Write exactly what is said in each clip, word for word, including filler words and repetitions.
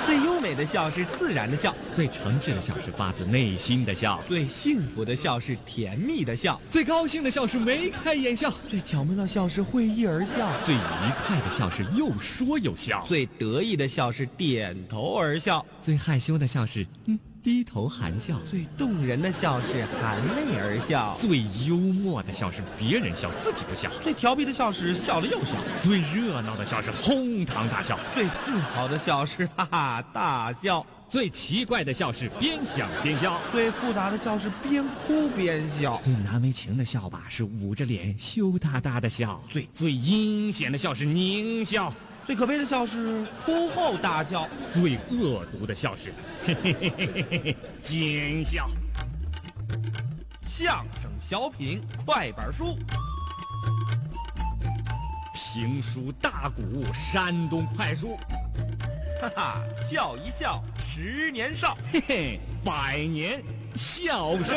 最优美的笑是自然的笑， 最诚挚的笑是发自内心的笑， 最幸福的笑是甜蜜的笑， 最高兴的笑是眉开眼笑， 最巧妙的笑是会意而笑， 最愉快的笑是又说又笑， 最得意的笑是点头而笑， 最害羞的笑是嗯低头含笑， 最动人的笑是含泪而笑， 最幽默的笑是别人笑自己不笑， 最调皮的笑是笑了又笑， 最热闹的笑是哄堂大笑， 最自豪的笑是哈哈大笑， 最奇怪的笑是边想边笑， 最复杂的笑是边哭边笑， 最难为情的笑吧是捂着脸羞答答的笑，最最阴险的笑是狞笑， 最可悲的笑是哭后大笑， 最恶毒的笑是嘿嘿嘿嘿嘿嘿奸笑。 相声小品快板书， 评书大鼓山东快书， 哈哈，笑一笑十年少， 嘿嘿，百年笑声。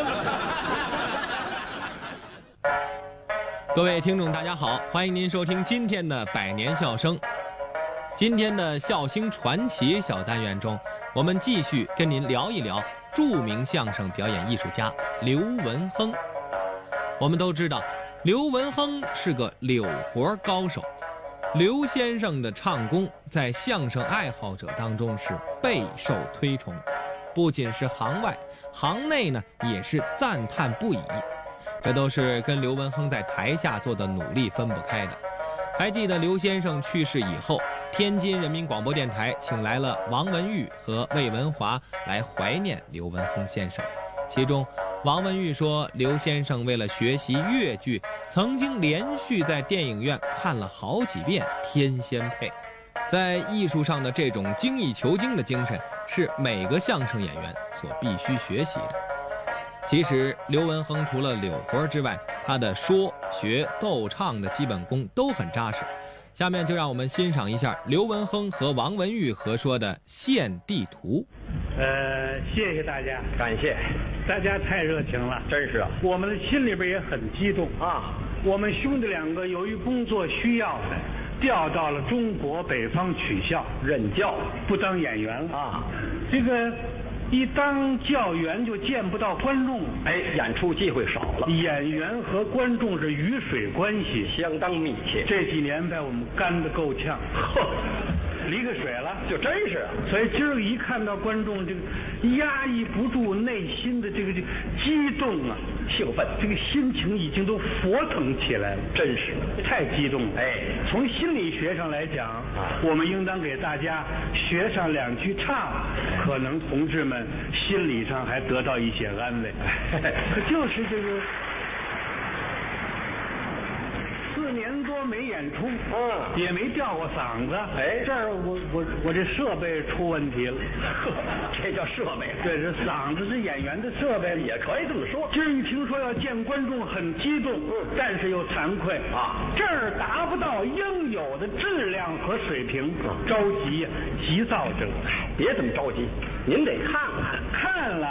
各位听众大家好，欢迎您收听今天的百年笑声。今天的笑星传奇小单元中，我们继续跟您聊一聊著名相声表演艺术家刘文亨。我们都知道刘文亨是个柳活高手，刘先生的唱功在相声爱好者当中是备受推崇，不仅是行外行内呢也是赞叹不已，这都是跟刘文亨在台下做的努力分不开的。还记得刘先生去世以后，天津人民广播电台请来了王文玉和魏文华来怀念刘文亨先生。其中王文玉说，刘先生为了学习越剧，曾经连续在电影院看了好几遍《天仙配》。在艺术上的这种精益求精的精神，是每个相声演员所必须学习的。其实刘文亨除了柳活之外，他的说学逗唱的基本功都很扎实。下面就让我们欣赏一下刘文亨和王文玉合说的《献地图》。 呃，谢谢大家， 感谢大家太热情了， 真是啊， 我们的心里边也很激动啊。 我们兄弟两个由于工作需要的，调到了中国北方取校任教， 不当演员了啊。 这个一当教员就见不到观众， 哎，演出机会少了。 演员和观众是鱼水关系， 相当密切。 这几年把我们干得够呛， 呵， 离个水了， 就真是啊。 所以今儿一看到观众，这个压抑不住内心的这个这个激动啊， 兴奋， 这个心情已经都佛腾起来了， 真是太激动了。 哎， 从心理学上来讲，啊，我们应当给大家学上两句唱，可能同志们心理上还得到一些安慰。可就是这个四年多没演出， 嗯， 也没吊过嗓子。 哎， 这儿我我我这设备出问题了。 呵，这叫设备？ 对，这嗓子是演员的设备， 也可以这么说。 今儿一听说要见观众，很激动，嗯，但是又惭愧啊， 这儿达不到应有的质量和水平，着急，急躁着。 别这么着急，您得看看， 看了。